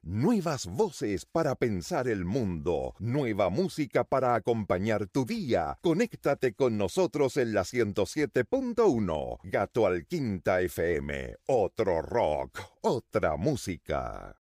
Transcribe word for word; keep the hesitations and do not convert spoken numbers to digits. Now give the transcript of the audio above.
Nuevas voces para pensar el mundo. Nueva música para acompañar tu día. Conéctate con nosotros en la ciento siete punto uno. Gato al Quinta F M. Otro rock, otra música.